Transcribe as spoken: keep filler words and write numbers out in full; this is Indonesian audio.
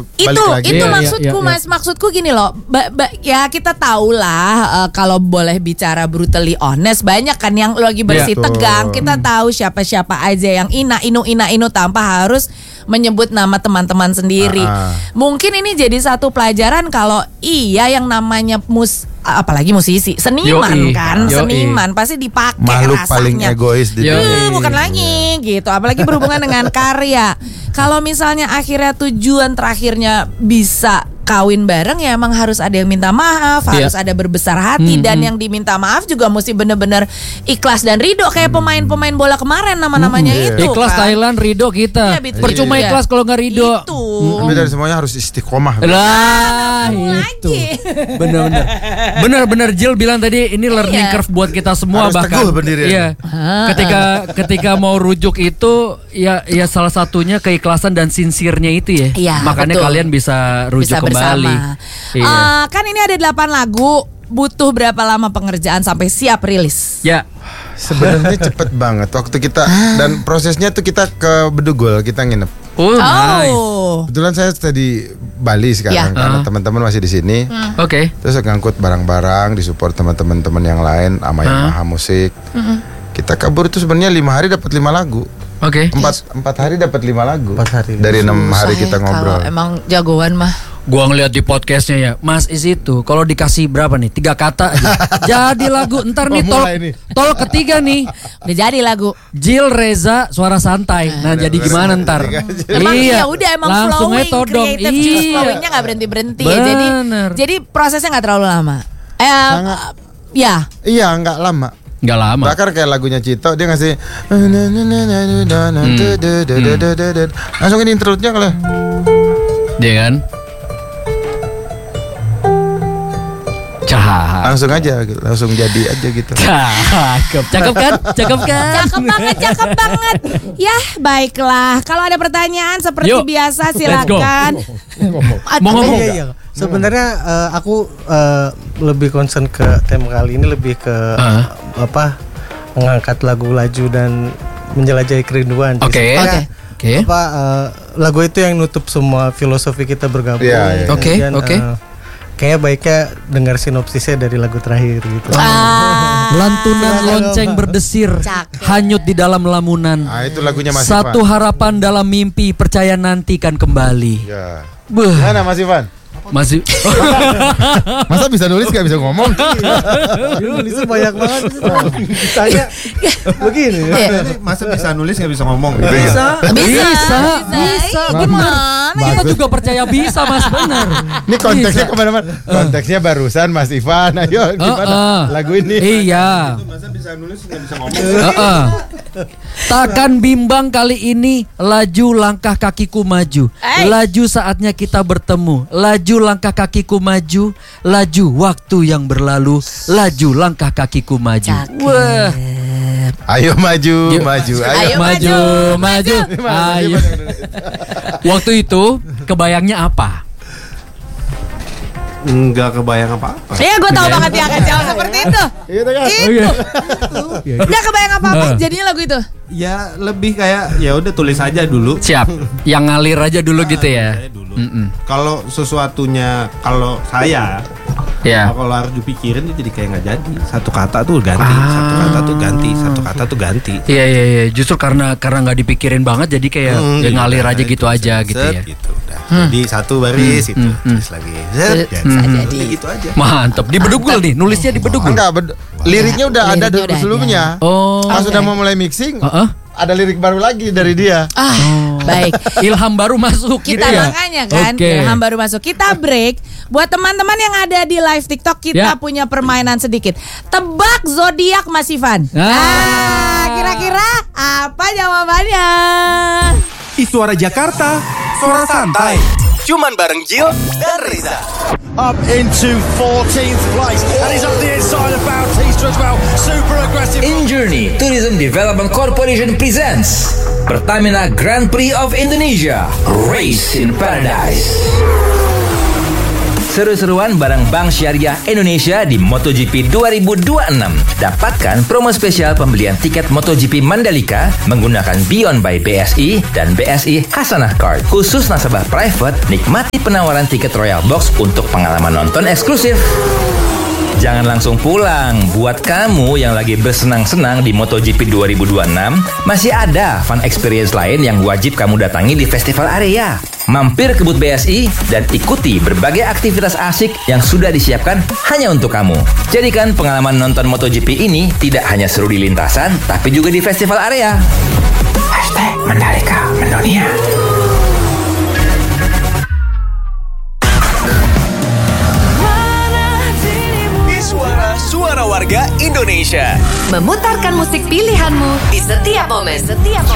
balik itu, lagi. Itu Iya, maksudku iya, iya. mas, maksudku gini loh, ba, ba, ya kita tahulah uh, kalau boleh bicara brutally honest, banyak kan yang lagi bersih Iya. tegang, Betul. kita tahu siapa-siapa aja yang ina inu ina inu tanpa harus menyebut nama teman-teman sendiri. Ah, ah. Mungkin ini jadi satu pelajaran kalau iya yang namanya mus apalagi musisi, seniman Yoi. kan, Yoi. seniman pasti dipakai Makhluk rasanya. paling egois di Yo. Eh, dunia. bukan lagi gitu, apalagi berhubungan dengan karya. Kalau misalnya akhirnya tujuan terakhirnya bisa kawin bareng, ya emang harus ada yang minta maaf, Iya. harus ada berbesar hati, Hmm, dan hmm. yang diminta maaf juga mesti bener-bener ikhlas dan ridho kayak pemain-pemain bola kemarin nama-namanya Hmm, itu. Ikhlas kan. Thailand, ridho kita. Iya, betul. Percuma Iya. ikhlas kalau nggak ridho. Itu. Tapi dari semuanya harus istiqomah. Lah Kamu itu. lagi. Benar-benar. Benar-benar Jill bilang tadi ini learning Iya. curve buat kita semua. Harus bahkan. teguh pendirian. Iya. Ah, Ketika ketika mau rujuk itu ya ya salah satunya keikhlasan dan sincere-nya itu ya. Iya, Makanya betul. kalian bisa rujuk Bisa kembali. bersama. Iya. Eh, kan ini ada delapan lagu, butuh berapa lama pengerjaan sampai siap rilis? Ya. Sebenarnya cepet banget waktu kita dan prosesnya tuh kita ke Bedugul, kita nginep. Oh, nice. Oh. Kebetulan saya di Bali sekarang Ya. karena Ah. teman-teman masih di sini. Oke. Terus ngangkut barang-barang, disupport teman-teman teman yang lain sama Ah. Yamaha Musik. Kita kabur itu sebenarnya lima hari dapat lima lagu. Oke. Empat empat hari dapat lima lagu. Empat hari. Dari enam hari Susah kita ya ngobrol. Kalau emang jagoan mah. Gua ngeliat di podcastnya ya, Mas Is itu kalau dikasih berapa nih, tiga kata aja, jadi lagu. Ntar nih Oh, tol, mulai nih. tol ketiga nih, Udah jadi lagu. Jill Reza suara santai. Nah jadi gimana ntar? Emang Iya. ya udah emang Langsung aja flowing, todong. creative juice Iya. flowingnya nggak berhenti berhenti. Ya. Jadi Bener. jadi prosesnya nggak terlalu lama. Eh, Sangat. ya. Iya, nggak lama. Nggak lama. Bahkan kayak lagunya Cito dia ngasih langsung ini interlude-nya kalau Dia kan? Cah. langsung aja gitu, langsung jadi aja gitu. Cakep, cakep kan? Cakep kan? Cakep banget, cakep banget. Ya, baiklah. Kalau ada pertanyaan seperti Yuk, biasa let's silakan. Mau ngomong? Iya, iya. Sebenarnya eh, aku eh, lebih concern ke tema kali ini lebih ke Ah. apa mengangkat lagu laju dan menjelajahi kerinduan. Oke. Jadi Oke. kayak Oke. Apa eh, lagu itu yang nutup semua filosofi kita bergabung. Iya, iya. Oke, Kemudian, oke. eh, kayaknya baiknya dengar sinopsisnya dari lagu terakhir gitu. Ah. Lantunan lonceng berdesir, Cakep. hanyut di dalam lamunan. Ah, itu lagunya Mas Satu Ivan. harapan dalam mimpi, percaya nanti kan kembali. Ya. Beuh, Mana Mas Ivan? masih. Masa bisa nulis gak bisa ngomong? Nulisnya banyak banget. Ditanya begini. Iya. Masa bisa nulis nggak bisa ngomong gitu ya? Bisa. Bisa, Bisa. bisa. Ih, gimana? Kita Bagus. juga percaya bisa, Mas, benar. Ini konteksnya Bisa. kemana-mana. Konteksnya barusan Mas Ivan. Ayo gimana Heeh. lagu ini? Iya. Masa bisa nulis nggak bisa ngomong? Heeh. Takkan bimbang kali ini, laju langkah kakiku maju. Eh. Laju saatnya kita bertemu. Laju langkah kakiku maju. Laju waktu yang berlalu. Laju langkah kakiku maju. Cakep. Wah. Ayo maju, Yuk. maju, ayo. Ayo. Maju, maju. Ayo. Waktu itu kebayangnya apa? Nggak kebayang apa-apa. Iya, gue tahu banget dia akan jawab seperti itu. Gitu kan? Itu. Udah kebayang apa-apa jadinya lagu itu. Ya lebih kayak ya udah tulis aja dulu. Siap. Yang ngalir aja dulu gitu ya. Saya dulu. Mm-mm. Kalau sesuatunya kalau saya Ya. kalau harus dipikirin itu jadi kayak nggak jadi. Satu kata tuh ganti, Ah. satu kata tuh ganti, satu kata tuh ganti. Iya iya iya. Justru karena karena nggak dipikirin banget jadi kayak Hmm, ya gitu. ngalir Nah, aja gitu itu aja set, gitu set, ya. Gitu, udah. Jadi satu baris itu, hmm, hmm. tulis lagi. Set, Bisa ganti. jadi. Udah gitu aja. Mantap. Di Bedugul nih, nulisnya di Bedugul. Enggak, bed- liriknya udah ada Liriknya dari udah sebelumnya. Oh. Pas Oke. udah mau mulai mixing, Heeh. ada lirik baru lagi dari dia. Ah, baik. Ilham baru masuk Kita gitu ya. makanya kan Oke. Ilham baru masuk. Kita break. Buat teman-teman yang ada di live TikTok, kita Ya. punya permainan sedikit. Tebak zodiak Mas Ivan. Ah. Ah, kira-kira apa jawabannya? Di Suara Jakarta, Suara Santai. Cuman bareng Jill dan Reza. Up into fourteenth place. And he's up the inside of Bautista as well. Super aggressive. Injourney Tourism Development Corporation presents Pertamina Grand Prix of Indonesia, Race in Paradise. seru-seruan bareng Bank Syariah Indonesia di MotoGP dua ribu dua puluh enam. Dapatkan promo spesial pembelian tiket MotoGP Mandalika menggunakan Beyond by B S I dan B S I Hasanah Card. Khusus nasabah private, nikmati penawaran tiket Royal Box untuk pengalaman nonton eksklusif. Jangan langsung pulang. Buat kamu yang lagi bersenang-senang di MotoGP dua ribu dua puluh enam, masih ada fun experience lain yang wajib kamu datangi di Festival Area. Mampir ke booth B S I dan ikuti berbagai aktivitas asik yang sudah disiapkan hanya untuk kamu. Jadikan pengalaman nonton MotoGP ini tidak hanya seru di lintasan, tapi juga di Festival Area. Hashtag Mandalika Mendunia. Suara warga Indonesia. Memutarkan musik pilihanmu di setiap momen. Setiap momen.